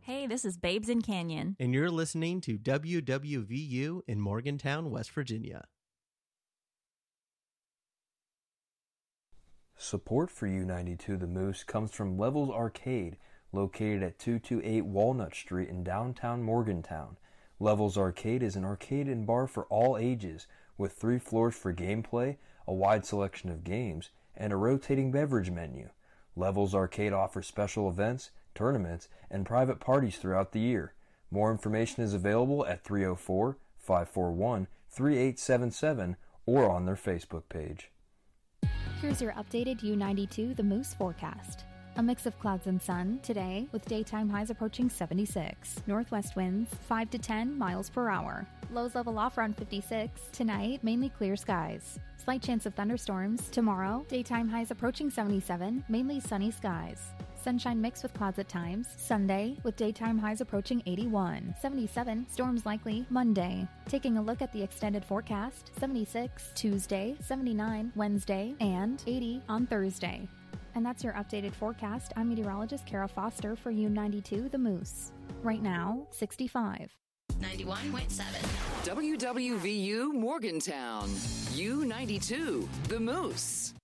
Hey, this is Babes in Canyon. And you're listening to WWVU in Morgantown, West Virginia. Support for U92 The Moose comes from Levels Arcade, located at 228 Walnut Street in downtown Morgantown. Levels Arcade is an arcade and bar for all ages, with 3 floors for gameplay, a wide selection of games, and a rotating beverage menu. Levels Arcade offers special events, tournaments, and private parties throughout the year. More information is available at 304-541-3877 or on their Facebook page. Here's your updated U92 The Moose forecast. A mix of clouds and sun today with daytime highs approaching 76. Northwest winds 5 to 10 miles per hour. Lows level off around 56. Tonight, mainly clear skies. Slight chance of thunderstorms. Tomorrow, daytime highs approaching 77, mainly sunny skies. Sunshine mixed with clouds at times. Sunday, with daytime highs approaching 81. 77, storms likely Monday. Taking a look at the extended forecast, 76 Tuesday, 79 Wednesday, and 80 on Thursday. And that's your updated forecast. I'm meteorologist Kara Foster for U92 The Moose. Right now, 65. 91.7. WWVU Morgantown. U92 The Moose.